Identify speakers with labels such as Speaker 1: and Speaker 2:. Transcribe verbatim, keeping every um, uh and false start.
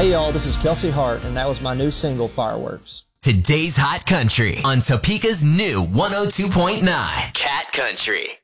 Speaker 1: Hey y'all, this is Kelsey Hart, and that was my new single, Fireworks.
Speaker 2: Today's Hot Country on Topeka's new one oh two point nine Cat Country.